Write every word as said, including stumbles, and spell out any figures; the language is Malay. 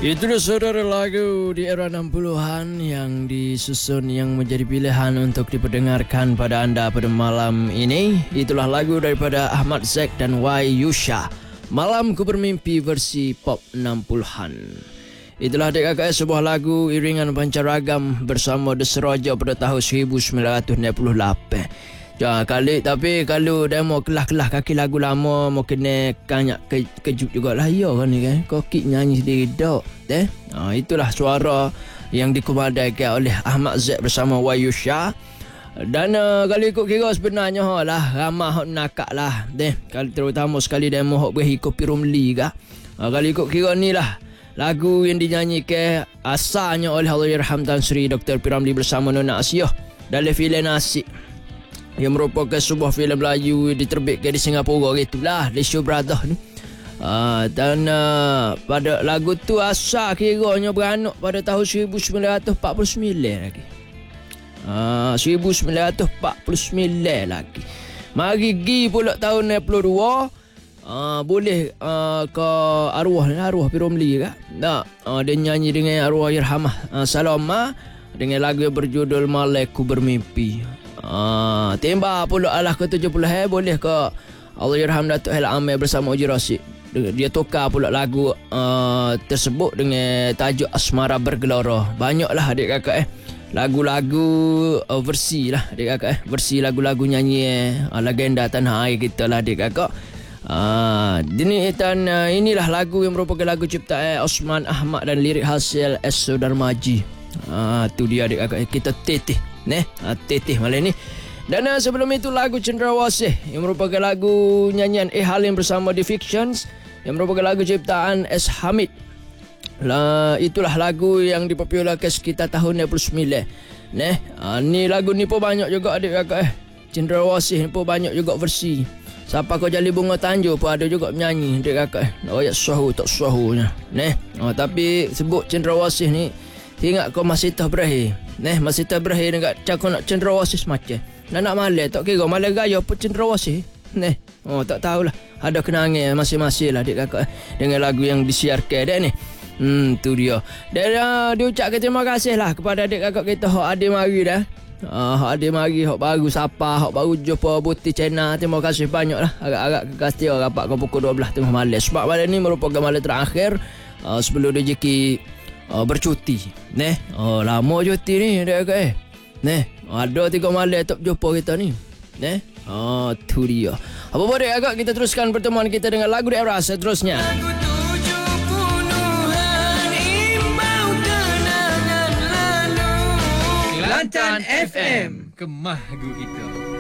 Itu dia saudara lagu di era enam puluhan yang disusun yang menjadi pilihan untuk diperdengarkan pada anda pada malam ini. Itulah lagu daripada Ahmad Zek dan Y Yusha, Malam Ku Bermimpi versi pop enam puluhan. Itulah adik kakak sebuah lagu iringan pancaragam bersama The Seroja pada tahun seribu sembilan ratus enam puluh lapan. Ya, kali tapi kalau dia mau kelah-kelah kaki lagu lama mau kena kanyak ke, kejut jugalah ya kan ni kan. Kokik nyanyi sendiri dok. Eh? Ha, itulah suara yang dikumandangkan oleh Ahmad Zek bersama Y Yusha. Dan uh, kalau ikut kira sebenarnya ha, lah ramah hok nakak lah. Eh, kalau terutama sekali demo hok beri kopi Romli kah. Ha, kalau ikut kira ni lah lagu yang dinyanyikan asalnya oleh Allahyarham Tan Sri Doktor P. Ramlee bersama Nona Asiah dalam filem Nasi, yang merupakan sebuah filem Melayu diterbitkan di Singapura gitulah, The Shaw Brothers ni. Uh, dan uh, pada lagu tu asal kiranya beranak pada tahun seribu sembilan ratus empat puluh sembilan lagi. Uh, seribu sembilan ratus empat puluh sembilan lagi. Mari gi pula tahun enam puluh dua. Uh, boleh uh, ke arwah ni, arwah P. Ramlee kah? Tak. Uh, dia nyanyi dengan arwah Yerhamah uh, Salama dengan lagu yang berjudul Malam Ku Bermimpi. Uh, tembak pula alah ke tujuh puluh eh, boleh ke Allahyarham Datuk Hail Amir bersama Uji Rasid. Dia tukar pula lagu uh, tersebut dengan tajuk Asmara Bergelora. Banyaklah adik kakak eh lagu-lagu uh, versi lah adik kakak eh versi lagu-lagu nyanyi eh, uh, legenda tanah air kita lah adik kakak. Uh, ini, dan, uh, inilah lagu yang merupakan lagu ciptaan eh, Osman Ahmad dan lirik hasil S. Sudarmaji. Ah, uh, tu dia adik kakak kita teteh Neh, uh, teteh malam ni. Dan uh, sebelum itu lagu Cendrawasih yang merupakan lagu nyanyian Eh Halim bersama The Fictions, yang merupakan lagu ciptaan S. Hamid. Lah, itulah lagu yang dipopularkan sekitar tahun enam puluh sembilan. Neh, uh, ni lagu ni pun banyak juga adik kakak eh. Cendrawasih ni pun banyak juga versi. Siapa kau Jali Bunga Tanjung pun ada juga menyanyi adik kakak eh. Nak ayat sahu tak sahunya. Neh, uh, tapi sebut Cendrawasih ni ingat kau masih tak berakhir. Neh, masih tak berakhir dekat cakap nak Cendrawasih semacam. Nak nak malam tak kira malam gaya pun Cendrawasih. Neh, oh tak tahulah. Ada kenangan masing-masing lah adik kakak eh, dengan lagu yang disiarkan dia ni. Hmm, tu dia. Dan uh, diucapkan terima kasih lah kepada adik kakak kita hok ada mari dah. Ah, uh, ada mari hok baru sapa, hok baru jumpa Buti channel. Terima kasih banyak lah. Agak-agak kekasih rapat ke pukul dua belas tengah malam. Sebab malam ni merupakan malam terakhir uh, sebelum rezeki uh, bercuti. Neh, oh lama cuti ni adik kakak eh. Neh, ada tiga malam tak jumpa kita ni. Neh, oh tu dia. Apa boleh agak kita teruskan pertemuan kita dengan lagu daerah seterusnya. Kelantan F M, Kemah Gu Kita.